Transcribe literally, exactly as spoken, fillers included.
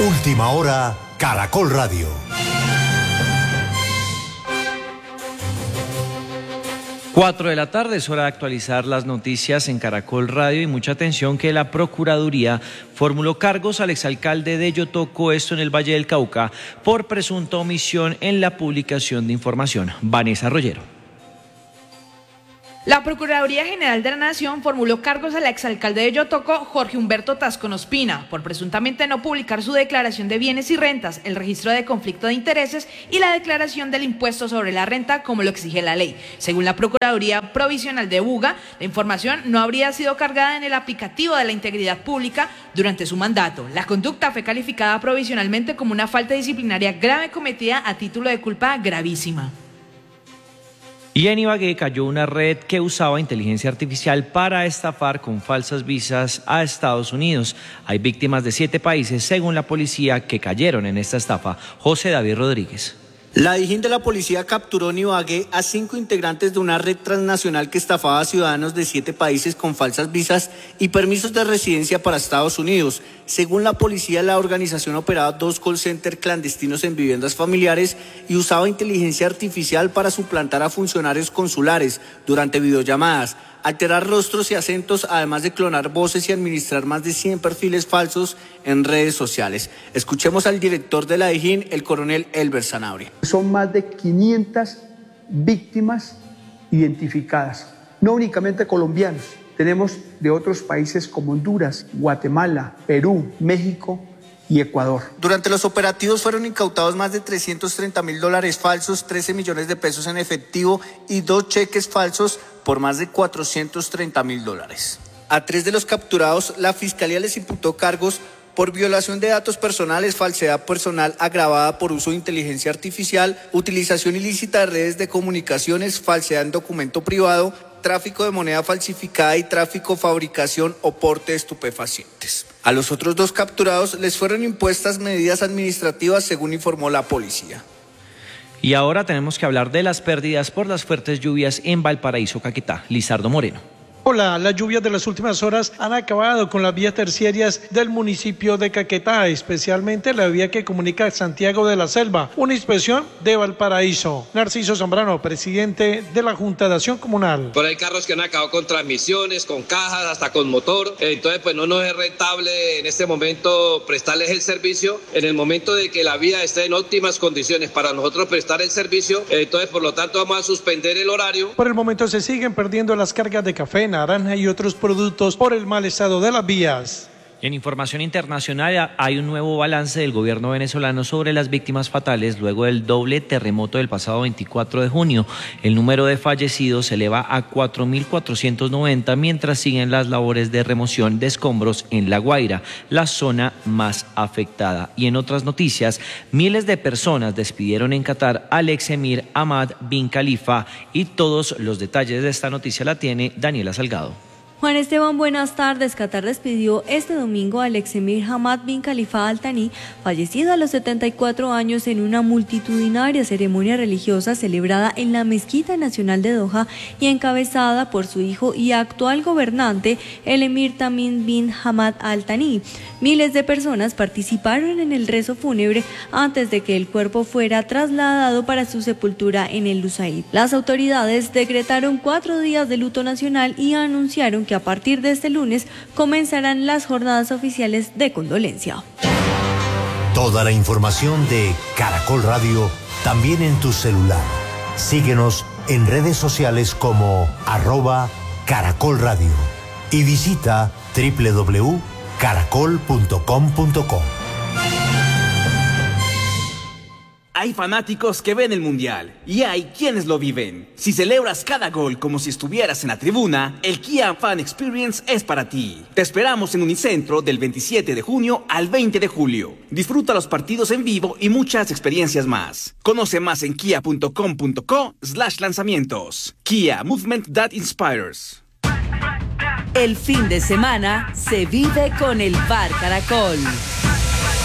Última hora, Caracol Radio. Cuatro de la tarde, es hora de actualizar las noticias en Caracol Radio y mucha atención que la Procuraduría formuló cargos al exalcalde de Yotoco, esto en el Valle del Cauca, por presunta omisión en la publicación de información. Vanessa Rollero. La Procuraduría General de la Nación formuló cargos al exalcalde de Yotoco, Jorge Humberto Tascón Ospina, por presuntamente no publicar su declaración de bienes y rentas, el registro de conflicto de intereses y la declaración del impuesto sobre la renta, como lo exige la ley. Según la Procuraduría Provisional de Buga, la información no habría sido cargada en el aplicativo de la integridad pública durante su mandato. La conducta fue calificada provisionalmente como una falta disciplinaria grave cometida a título de culpa gravísima. Y en Ibagué cayó una red que usaba inteligencia artificial para estafar con falsas visas a Estados Unidos. Hay víctimas de siete países, según la policía, que cayeron en esta estafa. José David Rodríguez. La Dijín de la policía capturó en Ibagué a cinco integrantes de una red transnacional que estafaba a ciudadanos de siete países con falsas visas y permisos de residencia para Estados Unidos. Según la policía, la organización operaba dos call centers clandestinos en viviendas familiares y usaba inteligencia artificial para suplantar a funcionarios consulares durante videollamadas, alterar rostros y acentos, además de clonar voces y administrar más de cien perfiles falsos en redes sociales. Escuchemos al director de la Dijín, el coronel Elber Sanabria. Son más de quinientas víctimas identificadas, no únicamente colombianos. Tenemos de otros países como Honduras, Guatemala, Perú, México y Ecuador. Durante los operativos fueron incautados más de trescientos treinta mil dólares falsos, trece millones de pesos en efectivo y dos cheques falsos por más de cuatrocientos treinta mil dólares. A tres de los capturados, la Fiscalía les imputó cargos por violación de datos personales, falsedad personal agravada por uso de inteligencia artificial, utilización ilícita de redes de comunicaciones, falsedad en documento privado, tráfico de moneda falsificada y tráfico, fabricación o porte de estupefacientes. A los otros dos capturados les fueron impuestas medidas administrativas, según informó la policía. Y ahora tenemos que hablar de las pérdidas por las fuertes lluvias en Valparaíso, Caquetá. Lizardo Moreno. Hola, las lluvias de las últimas horas han acabado con las vías terciarias del municipio de Caquetá, especialmente la vía que comunica Santiago de la Selva, una inspección de Valparaíso. Narciso Zambrano, presidente de la Junta de Acción Comunal. Por ahí carros que han acabado con transmisiones, con cajas, hasta con motor, entonces pues no nos es rentable en este momento prestarles el servicio. En el momento de que la vía esté en óptimas condiciones para nosotros prestar el servicio, entonces por lo tanto vamos a suspender el horario. Por el momento se siguen perdiendo las cargas de café, naranja y otros productos por el mal estado de las vías. En información internacional, hay un nuevo balance del gobierno venezolano sobre las víctimas fatales luego del doble terremoto del pasado veinticuatro de junio. El número de fallecidos se eleva a cuatro mil cuatrocientos noventa, mientras siguen las labores de remoción de escombros en La Guaira, la zona más afectada. Y en otras noticias, miles de personas despidieron en Qatar al ex emir Hamad bin Khalifa, y todos los detalles de esta noticia la tiene Daniela Salgado. Juan Esteban, buenas tardes. Qatar despidió este domingo al ex emir Hamad bin Khalifa Al Thani, fallecido a los setenta y cuatro años, en una multitudinaria ceremonia religiosa celebrada en la Mezquita Nacional de Doha y encabezada por su hijo y actual gobernante, el emir Tamim bin Hamad Al Thani. Miles de personas participaron en el rezo fúnebre antes de que el cuerpo fuera trasladado para su sepultura en el Lusail. Las autoridades decretaron cuatro días de luto nacional y anunciaron que a partir de este lunes comenzarán las jornadas oficiales de condolencia. Toda la información de Caracol Radio también en tu celular. Síguenos en redes sociales como arroba Caracol Radio y visita doble u doble u doble u punto caracol punto com punto co. Hay fanáticos que ven el Mundial y hay quienes lo viven. Si celebras cada gol como si estuvieras en la tribuna, el Kia Fan Experience es para ti. Te esperamos en Unicentro del veintisiete de junio al veinte de julio. Disfruta los partidos en vivo y muchas experiencias más. Conoce más en kia punto com punto co slash lanzamientos. Kia, movement that inspires. El fin de semana se vive con el Bar Caracol.